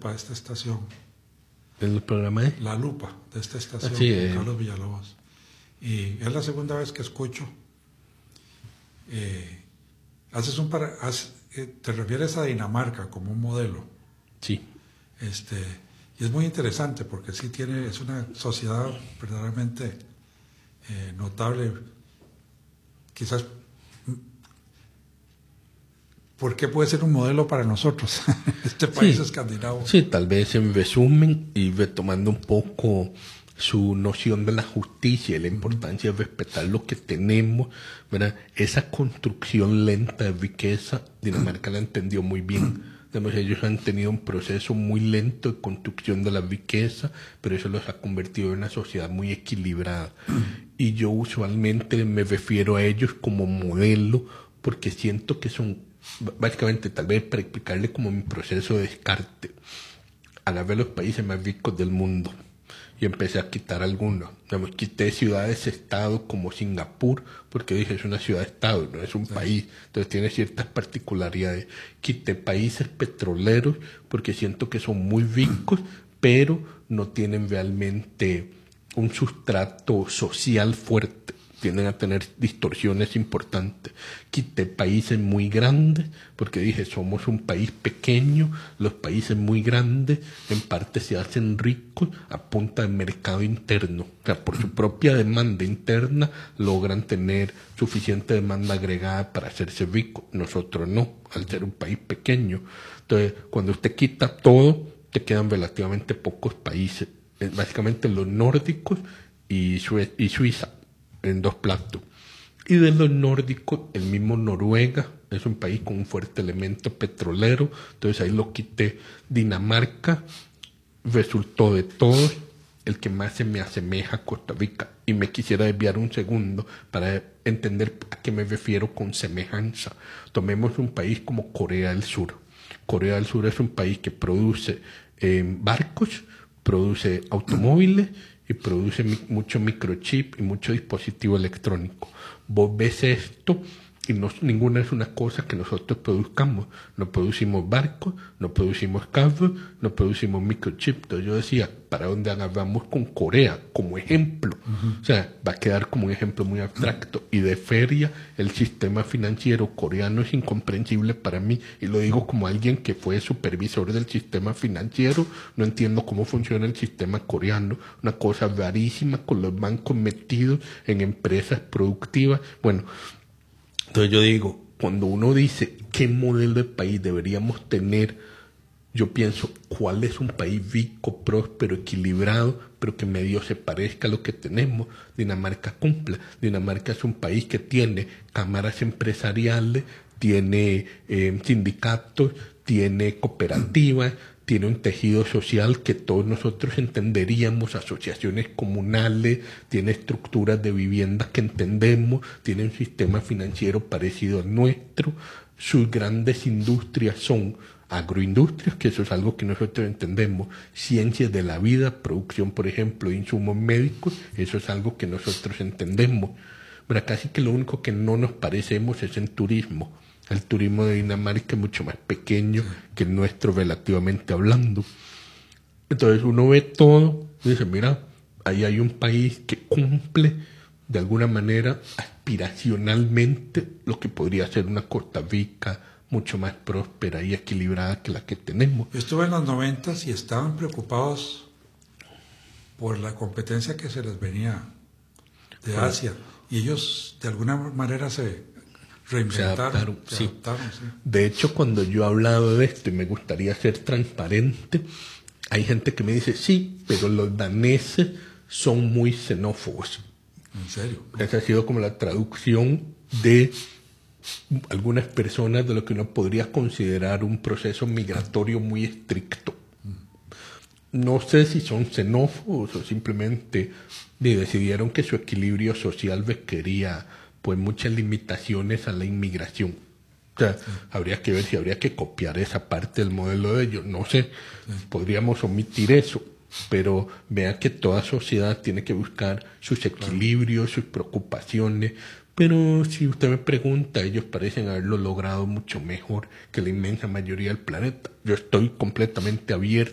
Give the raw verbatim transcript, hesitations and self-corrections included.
lupa de esta estación. ¿El programa de? La lupa de esta estación, Ah, sí, de eh. Carlos Villalobos. Y es la segunda vez que escucho. Eh, haces un para, haces, eh, te refieres a Dinamarca como un modelo. Sí. Este, y es muy interesante porque sí tiene, es una sociedad verdaderamente eh, notable. Quizás, ¿por qué puede ser un modelo para nosotros, este país Sí, escandinavo? sí, tal vez en resumen y retomando un poco su noción de la justicia y la importancia de respetar lo que tenemos, ¿verdad? Esa construcción lenta de riqueza, Dinamarca la entendió muy bien. Digamos, ellos han tenido un proceso muy lento de construcción de la riqueza, pero eso los ha convertido en una sociedad muy equilibrada. Y yo usualmente me refiero a ellos como modelo, porque siento que son, básicamente, tal vez para explicarle como mi proceso de descarte, agarré los países más ricos del mundo y empecé a quitar algunos. Digamos, quité ciudades-estado como Singapur, porque dije, es una ciudad-estado, no es un sí. país, entonces tiene ciertas particularidades. Quité países petroleros, porque siento que son muy ricos, pero no tienen realmente un sustrato social fuerte, tienden a tener distorsiones importantes. Quité países muy grandes, porque dije, somos un país pequeño, los países muy grandes en parte se hacen ricos a punta de mercado interno. O sea, por su propia demanda interna logran tener suficiente demanda agregada para hacerse ricos. Nosotros no, al ser un país pequeño. Entonces, cuando usted quita todo, te quedan relativamente pocos países, básicamente los nórdicos y, Sue- y Suiza, en dos platos. Y de los nórdicos, el mismo Noruega, es un país con un fuerte elemento petrolero, entonces ahí lo quité. Dinamarca resultó de todos el que más se me asemeja a Costa Rica. Y me quisiera desviar un segundo para entender a qué me refiero con semejanza. Tomemos un país como Corea del Sur. Corea del Sur es un país que produce eh, barcos, produce automóviles y produce mi, mucho microchip y mucho dispositivo electrónico. Vos ves esto y no, ninguna es una cosa que nosotros produzcamos. No producimos barcos, no producimos carros, no producimos microchip. Entonces yo decía, ¿para dónde agarramos con Corea como ejemplo? Uh-huh. O sea, va a quedar como un ejemplo muy abstracto. Y de feria, el sistema financiero coreano es incomprensible para mí. Y lo digo como alguien que fue supervisor del sistema financiero. No entiendo cómo funciona el sistema coreano. Una cosa rarísima con los bancos metidos en empresas productivas. Bueno, entonces yo digo, cuando uno dice qué modelo de país deberíamos tener, yo pienso, ¿cuál es un país rico, próspero, equilibrado, pero que medio se parezca a lo que tenemos? Dinamarca cumple. Dinamarca es un país que tiene cámaras empresariales, tiene eh, sindicatos, tiene cooperativas, tiene un tejido social que todos nosotros entenderíamos, asociaciones comunales, tiene estructuras de vivienda que entendemos, tiene un sistema financiero parecido al nuestro. Sus grandes industrias son agroindustrias, que eso es algo que nosotros entendemos, ciencias de la vida, producción, por ejemplo, de insumos médicos, eso es algo que nosotros entendemos. Pero casi que lo único que no nos parecemos es en turismo. El turismo de Dinamarca es mucho más pequeño que el nuestro relativamente hablando. Entonces uno ve todo y dice, mira, ahí hay un país que cumple de alguna manera aspiracionalmente lo que podría ser una Costa Rica mucho más próspera y equilibrada que la que tenemos. Yo estuve en los noventas y estaban preocupados por la competencia que se les venía de Asia. Y ellos de alguna manera se reinventaron, se adaptaron, se sí. adaptaron, sí. De hecho, cuando yo he hablado de esto y me gustaría ser transparente, hay gente que me dice, sí, pero los daneses son muy xenófobos. ¿En serio? Esa ha sido como la traducción de algunas personas de lo que uno podría considerar un proceso migratorio muy estricto. No sé si son xenófobos o simplemente decidieron que su equilibrio social requería pues muchas limitaciones a la inmigración. O sea, sí. habría que ver si habría que copiar esa parte del modelo de ellos. No sé, sí. podríamos omitir eso, pero vea que toda sociedad tiene que buscar sus equilibrios, sus preocupaciones. Pero si usted me pregunta, ellos parecen haberlo logrado mucho mejor que la inmensa mayoría del planeta. Yo estoy completamente abierto